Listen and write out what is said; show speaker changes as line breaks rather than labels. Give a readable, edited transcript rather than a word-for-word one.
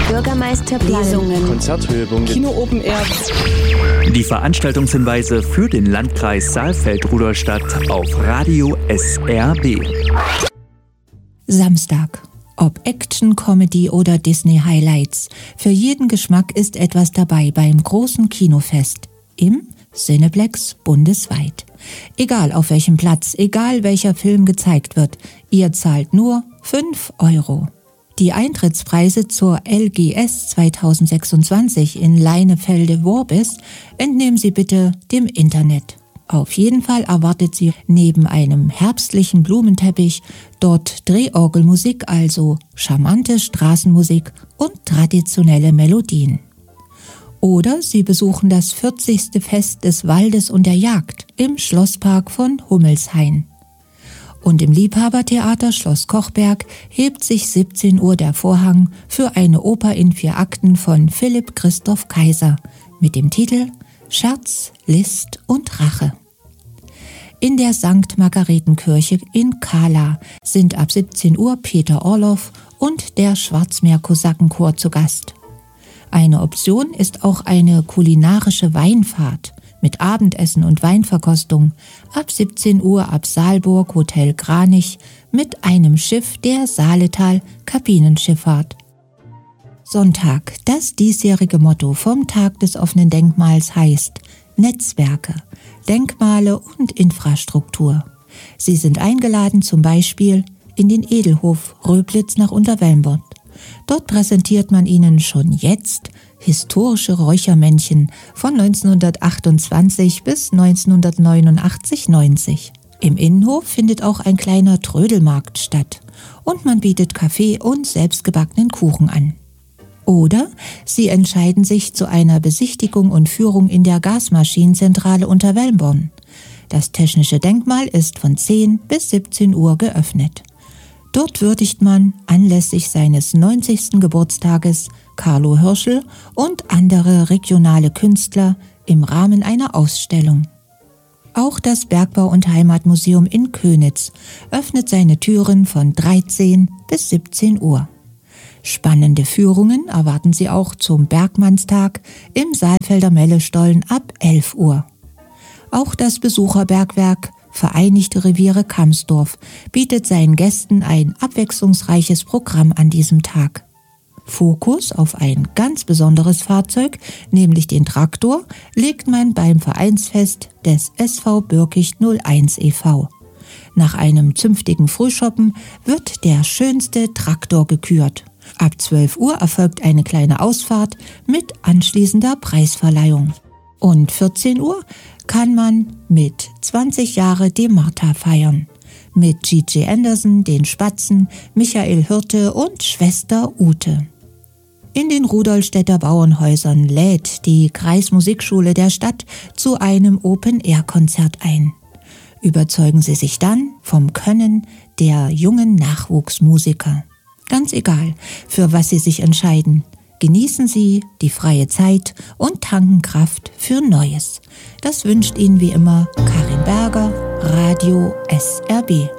Bürgermeisterplanung,
Konzerthöhepunkte,
Kino Open Air.
Die Veranstaltungshinweise für den Landkreis Saalfeld-Rudolstadt auf Radio SRB.
Samstag. Ob Action, Comedy oder Disney-Highlights. Für jeden Geschmack ist etwas dabei beim großen Kinofest. Im Cineplex bundesweit. Egal auf welchem Platz, egal welcher Film gezeigt wird, ihr zahlt nur 5 €. Die Eintrittspreise zur LGS 2026 in Leinefelde-Worbis entnehmen Sie bitte dem Internet. Auf jeden Fall erwartet Sie neben einem herbstlichen Blumenteppich dort Drehorgelmusik, also charmante Straßenmusik und traditionelle Melodien. Oder Sie besuchen das 40. Fest des Waldes und der Jagd im Schlosspark von Hummelshain. Und im Liebhabertheater Schloss Kochberg hebt sich 17 Uhr der Vorhang für eine Oper in 4 Akten von Philipp Christoph Kaiser mit dem Titel Scherz, List und Rache. In der St. Margaretenkirche in Kahla sind ab 17 Uhr Peter Orloff und der Schwarzmeer-Kosakenchor zu Gast. Eine Option ist auch eine kulinarische Weinfahrt mit Abendessen und Weinverkostung ab 17 Uhr ab Saalburg Hotel Kranich mit einem Schiff der Saaletal Kabinenschifffahrt. Sonntag, das diesjährige Motto vom Tag des offenen Denkmals heißt Netzwerke, Denkmale und Infrastruktur. Sie sind eingeladen zum Beispiel in den Edelhof Röblitz nach Unterwelmbert. Dort präsentiert man Ihnen schon jetzt historische Räuchermännchen von 1928 bis 1989-90. Im Innenhof findet auch ein kleiner Trödelmarkt statt und man bietet Kaffee und selbstgebackenen Kuchen an. Oder Sie entscheiden sich zu einer Besichtigung und Führung in der Gasmaschinenzentrale Unterwelmbonn. Das technische Denkmal ist von 10 bis 17 Uhr geöffnet. Dort würdigt man anlässlich seines 90. Geburtstages Carlo Hirschl und andere regionale Künstler im Rahmen einer Ausstellung. Auch das Bergbau- und Heimatmuseum in Könitz öffnet seine Türen von 13 bis 17 Uhr. Spannende Führungen erwarten Sie auch zum Bergmannstag im Saalfelder Mellestollen ab 11 Uhr. Auch das Besucherbergwerk Vereinigte Reviere Kamsdorf bietet seinen Gästen ein abwechslungsreiches Programm an diesem Tag. Fokus auf ein ganz besonderes Fahrzeug, nämlich den Traktor, legt man beim Vereinsfest des SV Birkicht 01 e.V. Nach einem zünftigen Frühschoppen wird der schönste Traktor gekürt. Ab 12 Uhr erfolgt eine kleine Ausfahrt mit anschließender Preisverleihung. Und 14 Uhr kann man mit 20 Jahre die Martha feiern. Mit Gigi Anderson, den Spatzen, Michael Hirte und Schwester Ute. In den Rudolstädter Bauernhäusern lädt die Kreismusikschule der Stadt zu einem Open-Air-Konzert ein. Überzeugen Sie sich dann vom Können der jungen Nachwuchsmusiker. Ganz egal, für was Sie sich entscheiden. Genießen Sie die freie Zeit und tanken Kraft für Neues. Das wünscht Ihnen wie immer Karin Berger, Radio SRB.